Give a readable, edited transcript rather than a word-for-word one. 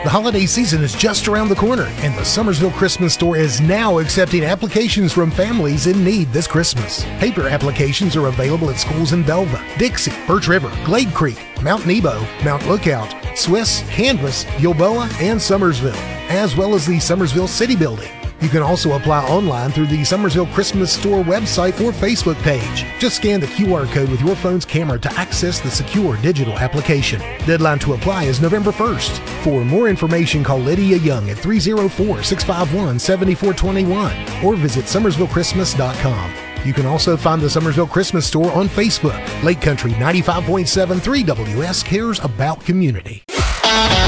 The holiday season is just around the corner, and the Summersville Christmas Store is now accepting applications from families in need this Christmas. Paper applications are available at schools in Belva, Dixie, Birch River, Glade Creek, Mount Nebo, Mount Lookout, Swiss, Canvas, Gilboa, and Summersville, as well as the Summersville City Building. You can also apply online through the Summersville Christmas Store website or Facebook page. Just scan the QR code with your phone's camera to access the secure digital application. Deadline to apply is November 1st. For more information, call Lydia Young at 304-651-7421 or visit SummersvilleChristmas.com. You can also find the Summersville Christmas Store on Facebook. Lake Country 95.73 WS cares about community.